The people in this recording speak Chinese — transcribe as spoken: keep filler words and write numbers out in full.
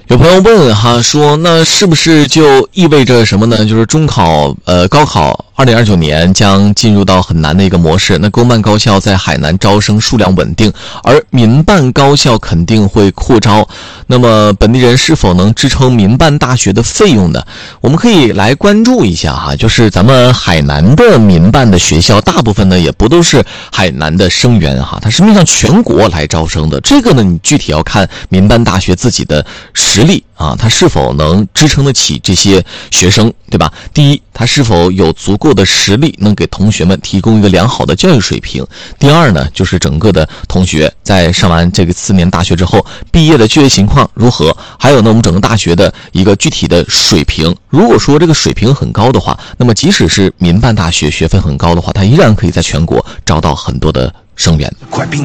有朋友问哈，说那是不是就意味着什么呢？就是中考呃高考二零二九年将进入到很难的一个模式，那公办高校在海南招生数量稳定，而民办高校肯定会扩招，那么本地人是否能支撑民办大学的费用呢？我们可以来关注一下哈，就是咱们海南的民办的学校大部分呢也不都是海南的生源哈，它是面向全国来招生的，这个呢你具体要看民办大学自己的实力啊，它是否能支撑得起这些学生，对吧？第一，它是否有足够的实力能给同学们提供一个良好的教育水平？第二呢，就是整个的同学在上完这个四年大学之后，毕业的就业情况如何？还有呢，我们整个大学的一个具体的水平。如果说这个水平很高的话，那么即使是民办大学学分很高的话，它依然可以在全国招到很多的生源。快并